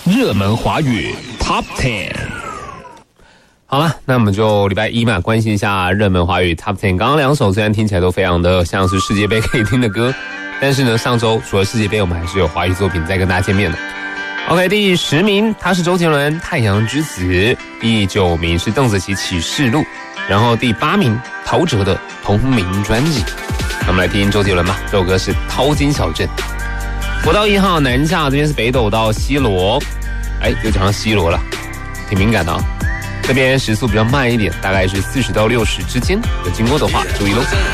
热门华语 Top 10。好了，那我们就礼拜一嘛，关心一下热门华语 Top 10。刚刚两首虽然听起来都非常的像是世界杯可以听的歌，但是呢，上周除了世界杯，我们还是有华语作品在跟大家见面的。OK， 第10名他是周杰伦《太阳之子》，第9名是邓紫棋《启示录》，然后第8名陶喆的同名专辑。那我们来听周杰伦吧，这首歌是《淘金小镇》。国道1号南下，这边是北斗到西螺，又讲到西螺了，挺敏感的啊。这边时速比较慢一点，大概是40到60之间，有经过的话注意喽。